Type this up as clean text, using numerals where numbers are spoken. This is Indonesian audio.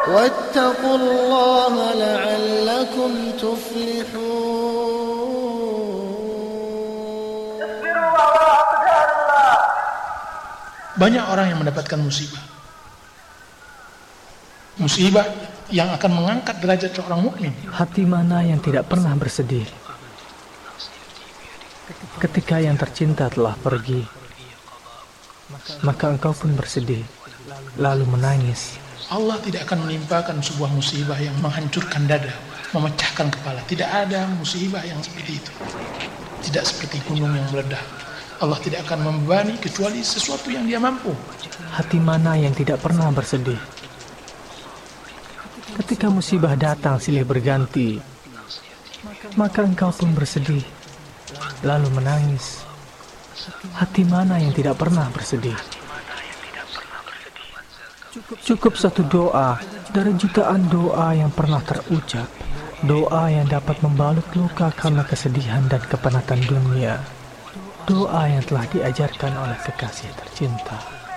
واتقوا الله لعلكم تفلحون. Banyak orang yang mendapatkan musibah. Musibah yang akan mengangkat derajat seorang mukmin. Hati mana yang tidak pernah bersedih ketika yang tercinta telah pergi? Maka engkau pun bersedih, lalu menangis. Allah tidak akan menimpakan sebuah musibah yang menghancurkan dada, memecahkan kepala. Tidak ada musibah yang seperti itu. Tidak seperti gunung yang meledak. Allah tidak akan membebani kecuali sesuatu yang Dia mampu. Hati mana yang tidak pernah bersedih ketika musibah datang silih berganti? Maka engkau pun bersedih, lalu menangis. Hati mana yang tidak pernah bersedih? Cukup satu doa dari jutaan doa yang pernah terucap. Doa yang dapat membalut luka karena kesedihan dan kepenatan dunia. Doa yang telah diajarkan oleh kekasih tercinta.